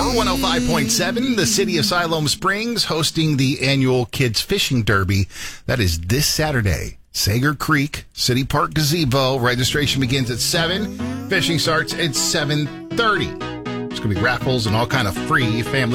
Power 105.7, the city of Siloam Springs, hosting the annual Kids Fishing Derby. That is this Saturday. Sager Creek, City Park Gazebo. Registration begins at 7. Fishing starts at 7:30. There's going to be raffles and all kind of free family